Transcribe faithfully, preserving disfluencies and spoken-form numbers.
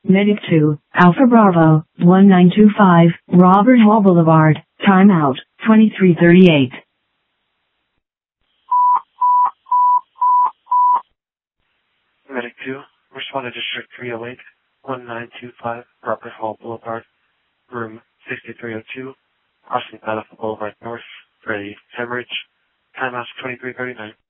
Medic two, Alpha Bravo, one nine two five, Robert Hall Boulevard, timeout, twenty-three thirty-eight. Medic two, respond to District three oh eight, one nine two five, Robert Hall Boulevard, room sixty-three oh two, crossing Battlefield Boulevard North for the hemorrhage, timeout twenty-three thirty-nine.